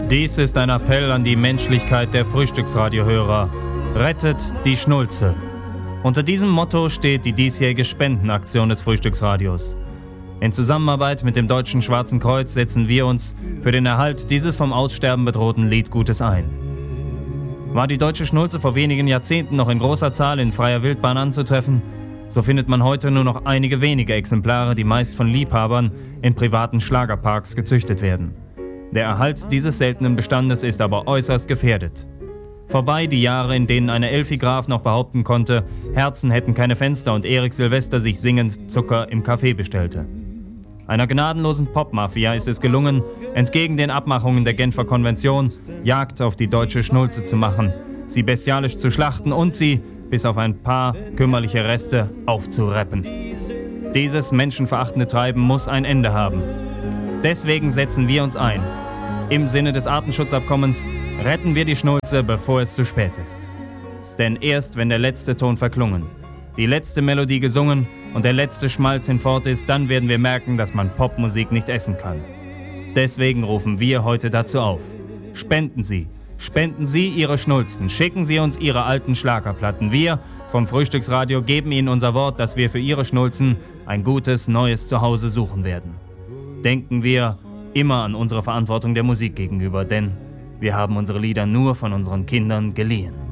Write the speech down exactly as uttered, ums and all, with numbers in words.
Dies ist ein Appell an die Menschlichkeit der Frühstücksradiohörer. Rettet die Schnulze. Unter diesem Motto steht die diesjährige Spendenaktion des Frühstücksradios. In Zusammenarbeit mit dem Deutschen Schwarzen Kreuz setzen wir uns für den Erhalt dieses vom Aussterben bedrohten Liedgutes ein. War die deutsche Schnulze vor wenigen Jahrzehnten noch in großer Zahl in freier Wildbahn anzutreffen, so findet man heute nur noch einige wenige Exemplare, die meist von Liebhabern in privaten Schlagerparks gezüchtet werden. Der Erhalt dieses seltenen Bestandes ist aber äußerst gefährdet. Vorbei die Jahre, in denen eine Elfi Graf noch behaupten konnte, Herzen hätten keine Fenster und Erik Silvester sich singend Zucker im Café bestellte. Einer gnadenlosen Popmafia ist es gelungen, entgegen den Abmachungen der Genfer Konvention, Jagd auf die deutsche Schnulze zu machen, sie bestialisch zu schlachten und sie, bis auf ein paar kümmerliche Reste, aufzureppen. Dieses menschenverachtende Treiben muss ein Ende haben. Deswegen setzen wir uns ein. Im Sinne des Artenschutzabkommens retten wir die Schnulze, bevor es zu spät ist. Denn erst wenn der letzte Ton verklungen, die letzte Melodie gesungen und der letzte Schmalz hinfort ist, dann werden wir merken, dass man Popmusik nicht essen kann. Deswegen rufen wir heute dazu auf. Spenden Sie. Spenden Sie Ihre Schnulzen. Schicken Sie uns Ihre alten Schlagerplatten. Wir vom Frühstücksradio geben Ihnen unser Wort, dass wir für Ihre Schnulzen ein gutes, neues Zuhause suchen werden. Denken wir immer an unsere Verantwortung der Musik gegenüber, denn wir haben unsere Lieder nur von unseren Kindern geliehen.